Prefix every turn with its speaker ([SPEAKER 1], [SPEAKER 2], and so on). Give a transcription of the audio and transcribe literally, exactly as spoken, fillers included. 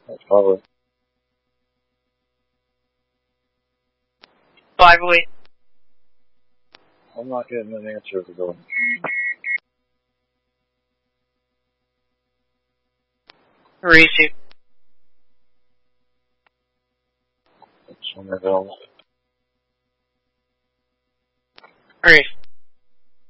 [SPEAKER 1] That's probably.
[SPEAKER 2] Five oh eight.
[SPEAKER 1] I'm not getting an answer to go.
[SPEAKER 2] Receive.
[SPEAKER 1] It's on the available.
[SPEAKER 2] Reef.